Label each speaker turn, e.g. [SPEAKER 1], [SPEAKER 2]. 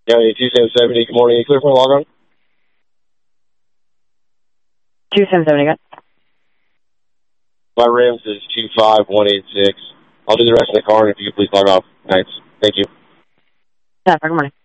[SPEAKER 1] County 2770, good morning. You clear for a log on?
[SPEAKER 2] 2770, got.
[SPEAKER 1] My rims is 25186. I'll do the rest of the car, and if you could please log off. Thanks. Thank you.
[SPEAKER 2] Yeah, good morning.